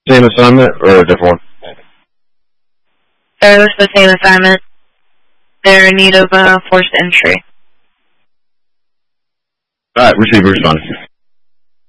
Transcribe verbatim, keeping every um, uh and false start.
Same assignment or a different one? It was the same assignment. They're in need of uh, forced entry. Alright, receive response.